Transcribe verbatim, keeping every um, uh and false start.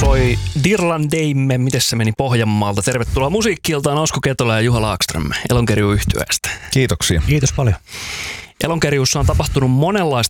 soi Dirlandeimme, miten se meni Pohjanmaalta. Tervetuloa musiikkiiltaan Osku Ketola ja Juha Laakström Elonkerju-yhtyeestä. Kiitoksia. Kiitos paljon. Elonkerjuussa on tapahtunut monenlaista